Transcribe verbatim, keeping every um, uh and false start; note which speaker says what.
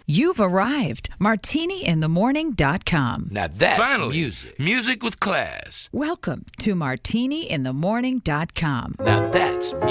Speaker 1: You've arrived. martini in the morning dot com.
Speaker 2: Now that's
Speaker 3: Finally,
Speaker 2: music.
Speaker 3: Music with class.
Speaker 1: Welcome to martini in the morning dot com.
Speaker 2: Now that's music.